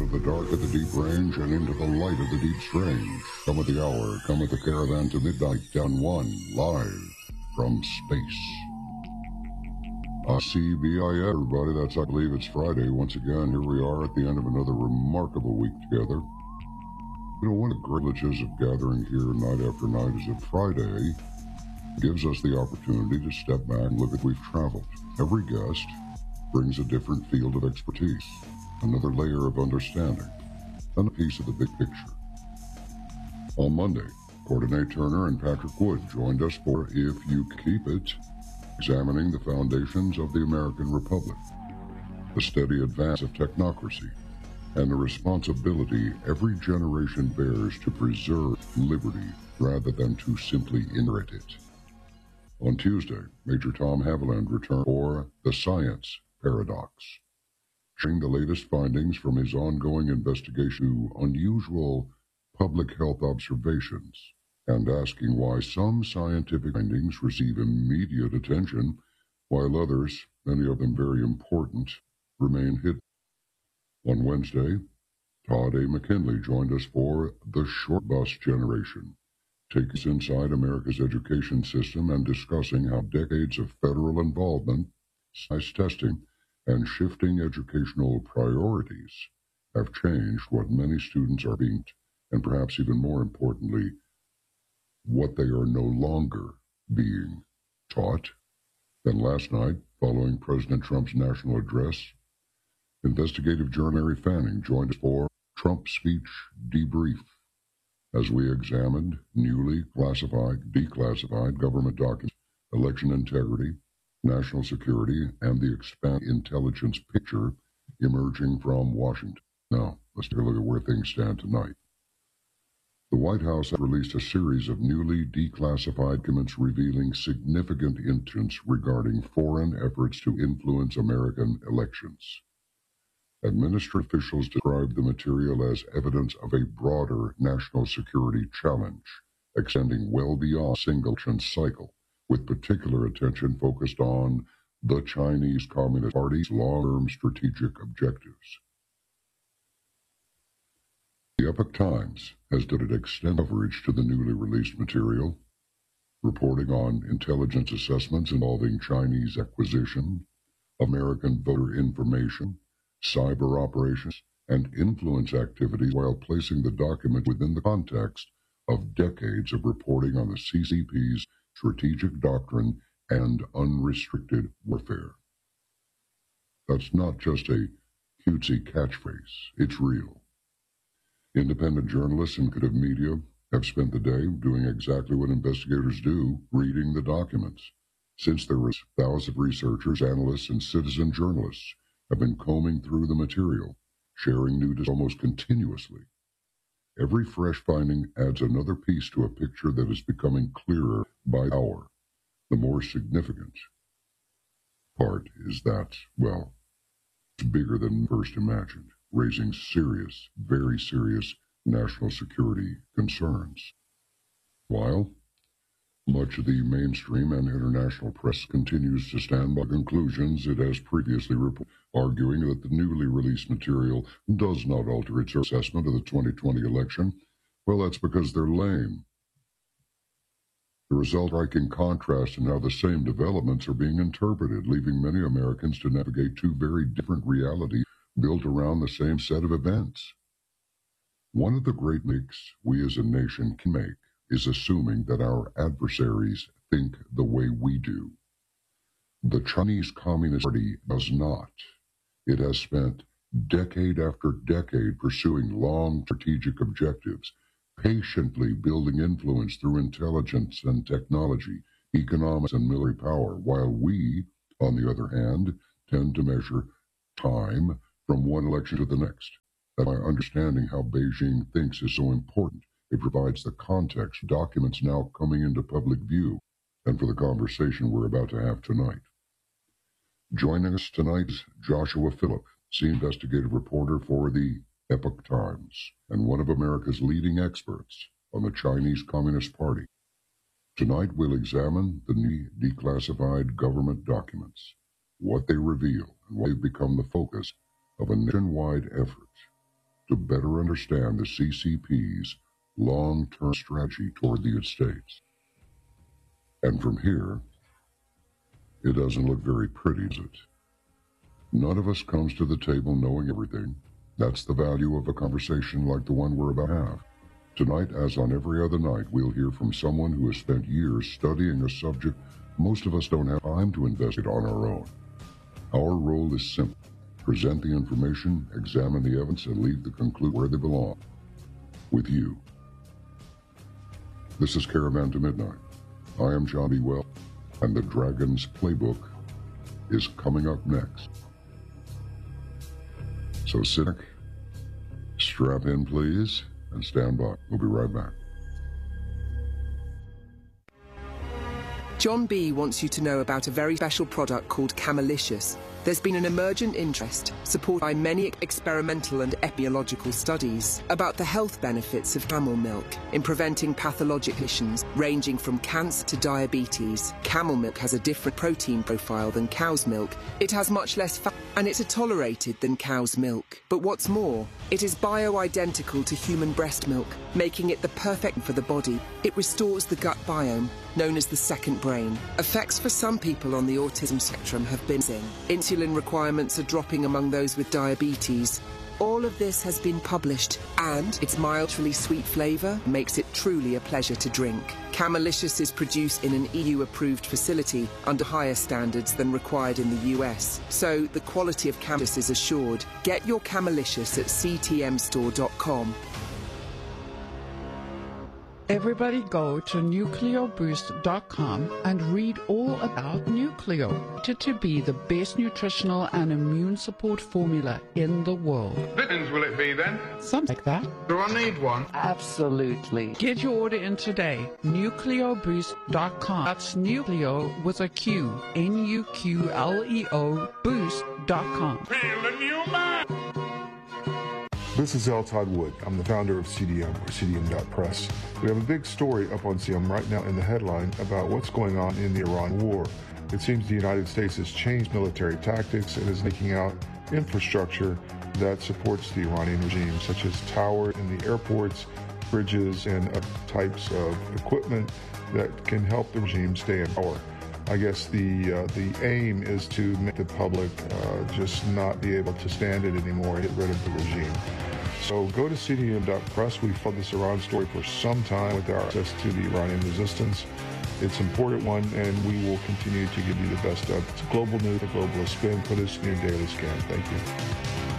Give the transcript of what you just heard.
of the dark of the deep range and into the light of the deep strange. Cometh the hour, cometh the caravan to midnight, down one, live from space. CBI, everybody, I believe it's Friday. Once again, here we are at the end of another remarkable week together. You know, one of the privileges of gathering here night after night is that Friday gives us the opportunity to step back and look at we've traveled. Every guest brings a different field of expertise, another layer of understanding, and a piece of the big picture. On Monday, Courtney Turner and Patrick Wood joined us for If You Keep It, examining the foundations of the American Republic, the steady advance of technocracy, and the responsibility every generation bears to preserve liberty rather than to simply inherit it. On Tuesday, Major Tom Haviland returned for The Science Paradox, sharing the latest findings from his ongoing investigation to unusual public health observations, and asking why some scientific findings receive immediate attention, while others, many of them very important, remain hidden. On Wednesday, Todd A. McKinley joined us for The Short Bus Generation, taking us inside America's education system and discussing how decades of federal involvement, science testing, and shifting educational priorities have changed what many students are being, and perhaps even more importantly, what they are no longer being taught. Then last night, following President Trump's national address, investigative journalist Mary Fanning joined us for Trump Speech Debrief, as we examined newly declassified government documents, election integrity, national security, and the expanded intelligence picture emerging from Washington. Now, let's take a look at where things stand tonight. The White House has released a series of newly declassified documents revealing significant intelligence regarding foreign efforts to influence American elections. Administrative officials described the material as evidence of a broader national security challenge, extending well beyond a single election cycle, with particular attention focused on the Chinese Communist Party's long-term strategic objectives. The Epoch Times has devoted extensive coverage to the newly released material, reporting on intelligence assessments involving Chinese acquisition, American voter information, cyber operations, and influence activities, while placing the document within the context of decades of reporting on the CCP's strategic doctrine and unrestricted warfare. That's not just a cutesy catchphrase, it's real. Independent journalists and creative media have spent the day doing exactly what investigators do, reading the documents. Since there were thousands of researchers, analysts, and citizen journalists have been combing through the material, sharing news almost continuously. Every fresh finding adds another piece to a picture that is becoming clearer by the hour. The more significant part is that, well, it's bigger than first imagined, raising serious, very serious national security concerns. While much of the mainstream and international press continues to stand by conclusions it has previously reported, arguing that the newly released material does not alter its assessment of the 2020 election, well, that's because they're lame. The result striking contrast in how the same developments are being interpreted, leaving many Americans to navigate two very different realities built around the same set of events. One of the great mistakes we as a nation can make is assuming that our adversaries think the way we do. The Chinese Communist Party does not. It has spent decade after decade pursuing long strategic objectives, patiently building influence through intelligence and technology, economics and military power, while we, on the other hand, tend to measure time from one election to the next. And by understanding how Beijing thinks is so important, it provides the context, documents now coming into public view, and for the conversation we're about to have tonight. Joining us tonight is Joshua Phillip, senior investigative reporter for the Epoch Times, and one of America's leading experts on the Chinese Communist Party. Tonight we'll examine the new declassified government documents, what they reveal, and why they've become the focus of a nationwide effort to better understand the CCP's long-term strategy toward the United States. And from here, it doesn't look very pretty, does it? None of us comes to the table knowing everything. That's the value of a conversation like the one we're about to have. Tonight, as on every other night, we'll hear from someone who has spent years studying a subject most of us don't have time to investigate on our own. Our role is simple. Present the information, examine the evidence, and leave the conclusion where they belong. With you. This is Caravan to Midnight. I am John B. Wells, and the Dragon's Playbook is coming up next. So sit back, strap in please, and stand by. We'll be right back. John B. wants you to know about a very special product called Camelicious. There's been an emergent interest, supported by many experimental and epidemiological studies, about the health benefits of camel milk in preventing pathologic conditions ranging from cancer to diabetes. Camel milk has a different protein profile than cow's milk. It has much less fat, and it's tolerated than cow's milk. But what's more, it is bioidentical to human breast milk, making it the perfect for the body. It restores the gut biome, known as the second brain. Effects for some people on the autism spectrum have been seen. Insulin requirements are dropping among those with diabetes. All of this has been published, and its mildly sweet flavour makes it truly a pleasure to drink. Camelicious is produced in an EU-approved facility under higher standards than required in the US, so the quality of Camelicious is assured. Get your Camelicious at ctmstore.com. Everybody go to nucleoboost.com and read all about Nucleo, to be the best nutritional and immune support formula in the world. Vitamins will it be then? Something like that. Do I need one? Absolutely. Get your order in today. Nucleoboost.com. That's Nucleo with a Q. Nucleo boost.com. Feel the new man! This is L. Todd Wood. I'm the founder of CDM, or CDM.press. We have a big story up on CDM right now in the headline about what's going on in the Iran war. It seems the United States has changed military tactics and is making out infrastructure that supports the Iranian regime, such as towers in the airports, bridges, and other types of equipment that can help the regime stay in power. I guess the aim is to make the public just not be able to stand it anymore, get rid of the regime. So go to CDM.press. We've followed this Iran story for some time with our access to the Iranian resistance. It's an important one, and we will continue to give you the best of. It's global news, a global spin. Put us in your daily scan. Thank you.